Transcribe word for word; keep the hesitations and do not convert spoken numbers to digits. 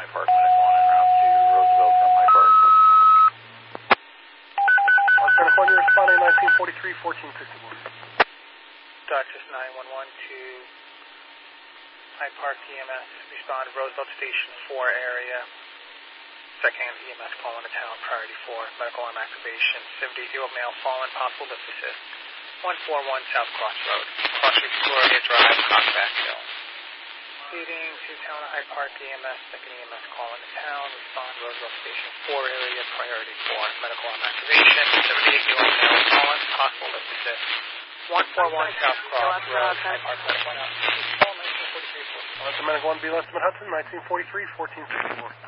Hyde Park, Medical one en route to Roosevelt from Hyde Park. Los Medical one, you're responding nineteen forty-three, fourteen sixty-one. Doctors nine one one to Hyde Park E M S, respond to Roosevelt Station four area. Second E M S call on the town, priority four, medical arm activation, seventy-year-old male fallen, possible lift assist. one forty-one South Cross Road, Cross Victoria Drive, Cockback Hill. Leading to town of Hyde Park E M S, second E M S call on the town, respond Roosevelt Station four area, priority four, medical arm activation, seventy-eight-year-old male fallen, possible lift assist. one forty-one South Cross Road, Hyde Park Medical one. Los Medical one, be less than Hudson, nineteen forty-three, fourteen sixty-four.